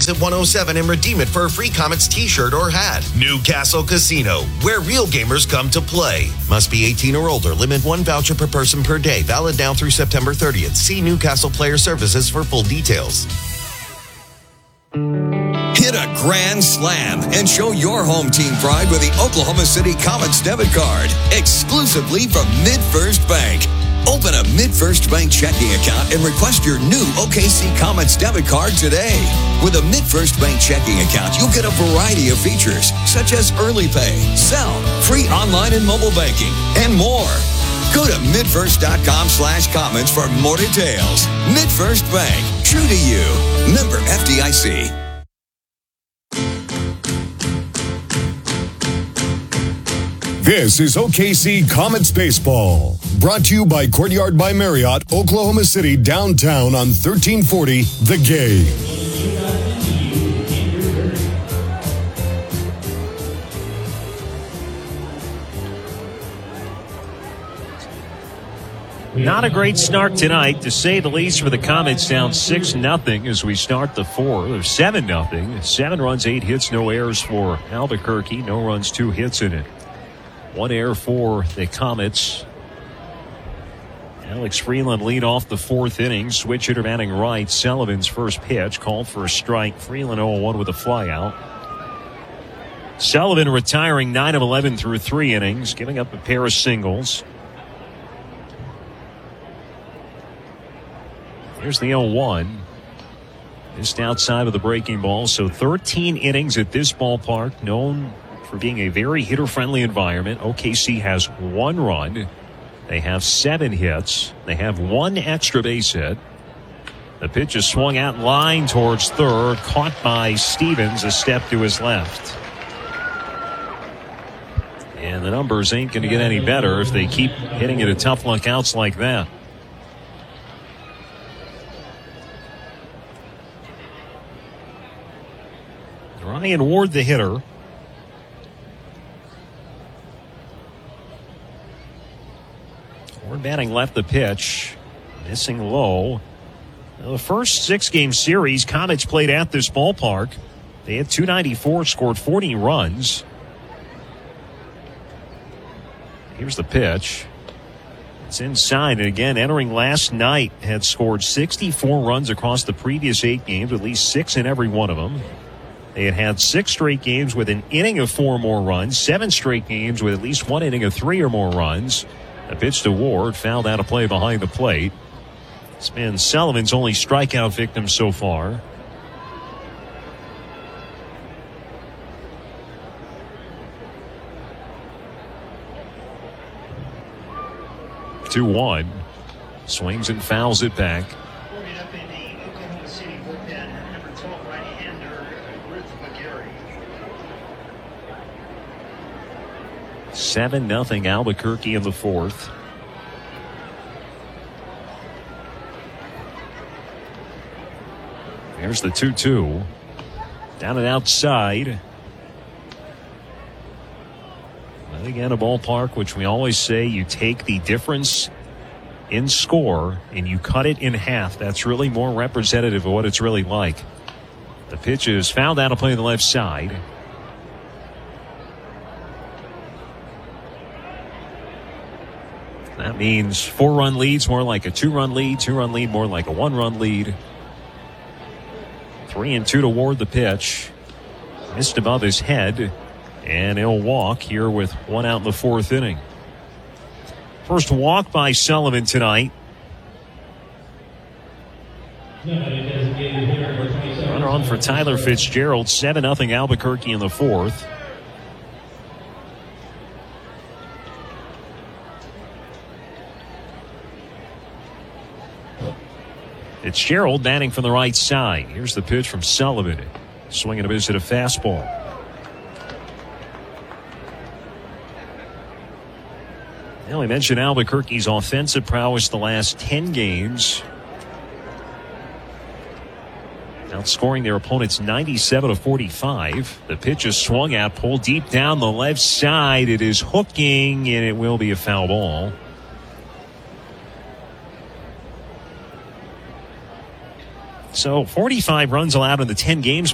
Exit 107 and redeem it for a free Comets t-shirt or hat. Newcastle Casino, where real gamers come to play. Must be 18 or older. Limit 1 voucher per person per day. Valid now through September 30th. See Newcastle Player Services for full details. Hit a grand slam and show your home team pride with the Oklahoma City Comets debit card, exclusively from MidFirst Bank. Open a MidFirst Bank checking account and request your new OKC Comets debit card today. With a MidFirst Bank checking account, you'll get a variety of features, such as early pay, sell, free online and mobile banking, and more. Go to midfirst.com/Comets for more details. MidFirst Bank, true to you. Member FDIC. This is OKC Comets Baseball, brought to you by Courtyard by Marriott, Oklahoma City, downtown on 1340 The Game. Not a great start tonight, to say the least, for the Comets, down 6-0 as we start the fourth, or 7-0. 7 runs, 8 hits, no errors for Albuquerque. No runs, 2 hits in it. 1 error for the Comets. Alex Freeland lead off the fourth inning. Switch hitter batting right. Sullivan's first pitch called for a strike. Freeland 0-1 with a flyout. Sullivan retiring 9 of 11 through 3 innings, giving up a pair of singles. Here's the 0-1. Just outside of the breaking ball. So 13 innings at this ballpark, known for being a very hitter-friendly environment. OKC has 1 run. They have 7 hits. They have 1 extra base hit. The pitch is swung out line towards third, caught by Stevens, a step to his left. And the numbers ain't going to get any better if they keep hitting it at tough luck outs like that. Ryan Ward, the hitter. Ward batting left, the pitch. Missing low. Now, the first 6-game series Comets played at this ballpark, they had 294, scored 40 runs. Here's the pitch. It's inside, and again, entering last night, had scored 64 runs across the previous 8 games, at least 6 in every one of them. They had had 6 straight games with an inning of 4 or more runs, 7 straight games with at least 1 inning of 3 or more runs. A pitch to Ward, fouled out of play behind the plate. It's been Sullivan's only strikeout victim so far. Two one. Swings and fouls it back. 7-0 Albuquerque in the fourth. There's the 2-2. Down and outside. And again, a ballpark which we always say you take the difference in score and you cut it in half. That's really more representative of what it's really like. The pitch is fouled out of play on the left side. That means 4-run leads more like a 2-run lead, 2-run lead more like a 1-run lead. 3-2 to Ward, the pitch. Missed above his head, and he'll walk here with 1 out in the fourth inning. First walk by Sullivan tonight. Runner on for Tyler Fitzgerald. 7-0 Albuquerque in the fourth. Fitzgerald batting from the right side. Here's the pitch from Sullivan. Swinging a miss at a fastball. Now, we mentioned Albuquerque's offensive prowess the last 10 games. Outscoring their opponents 97-45. The pitch is swung out, pulled deep down the left side. It is hooking, and it will be a foul ball. So 45 runs allowed in the 10 games